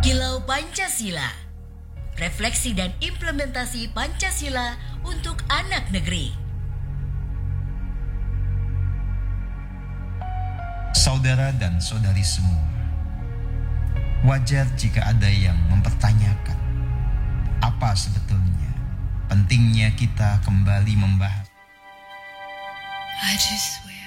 Kilau Pancasila. Refleksi dan implementasi Pancasila untuk anak negeri. Saudara dan saudari semua, wajar jika ada yang mempertanyakan apa sebetulnya pentingnya kita kembali membahas. I just wish